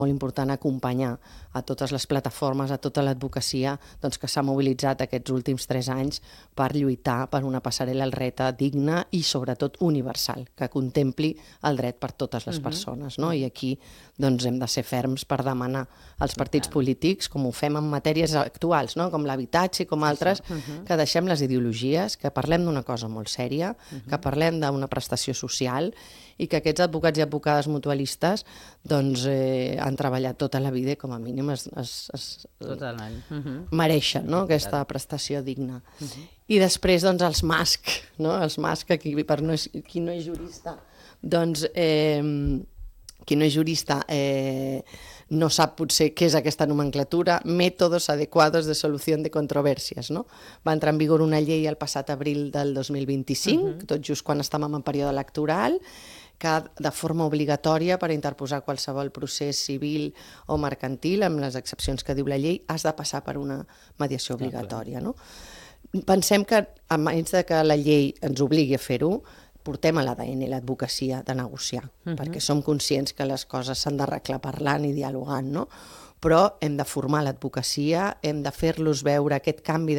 molt important acompanyar a totes les plataformes, a tota l'advocacia que s'ha mobilitzat aquests últims 3 anys per lluitar per una passarel·la al reta digna i sobretot universal, que contempli el dret per totes les persones. I aquí hem de ser ferms per demanar als partits polítics, com ho fem en matèries actuals, com l'habitatge i com altres, que deixem les ideologies, que parlem d'una cosa molt sèria, que parlem d'una prestació social i que aquests advocats i advocades mutualistes han treballat tota la vida i com a mínim mereixen aquesta prestació digna. I després els MASC, els MASC, qui no és jurista, no sap potser què és aquesta nomenclatura, métodos adecuados de solución de controversias. Va entrar en vigor una llei el passat abril del 2025, tot just quan estàvem en període electoral, que de forma obligatòria per interposar qualsevol procés civil o mercantil, amb les excepcions que diu la llei, has de passar per una mediació obligatòria. Pensem que, a menys que la llei ens obligui a fer-ho, portem a l'ADN l'advocacia de negociar, perquè som conscients que les coses s'han d'arreglar parlant i dialogant, però hem de formar l'advocacia, hem de fer-los veure aquest canvi